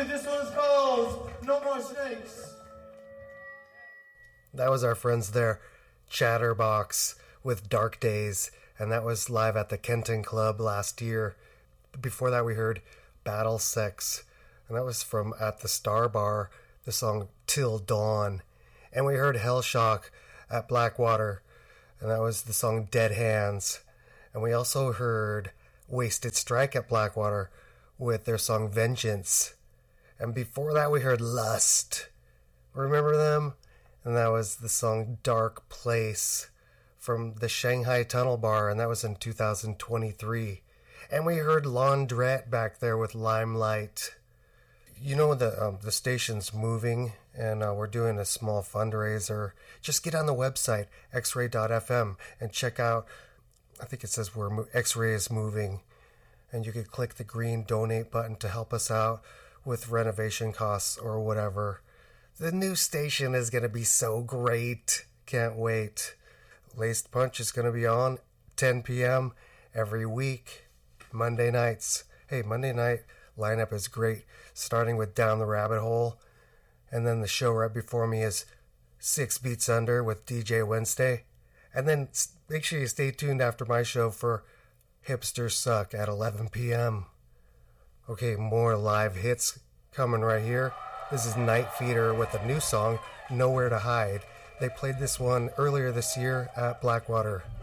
you. This one's called No More Snakes. That was our friends there, Chatterbox with Dark Days, and that was live at the Kenton Club last year. Before that we heard Battle Sex, and that was from At the Star Bar, the song Till Dawn. And we heard Hellshock at Blackwater, and that was the song Dead Hands. And we also heard Wasted Strike at Blackwater with their song Vengeance. And before that we heard Lust. Remember them? And that was the song Dark Place from the Shanghai Tunnel Bar, and that was in 2023. And we heard Laundrette back there with Limelight. You know, the station's moving, and we're doing a small fundraiser. Just get on the website, xray.fm, and check out, I think it says X-Ray is moving, and you could click the green donate button to help us out with renovation costs or whatever. The new station is going to be so great. Can't wait. Laced Punch is going to be on 10 p.m. every week, Monday nights. Hey, Monday night lineup is great, starting with Down the Rabbit Hole. And then the show right before me is 6 Beats Under with DJ Wednesday. And then make sure you stay tuned after my show for Hipsters Suck at 11 p.m. Okay, more live hits coming right here. This is Night Feeder with a new song, Nowhere to Hide. They played this one earlier this year at Blackwater.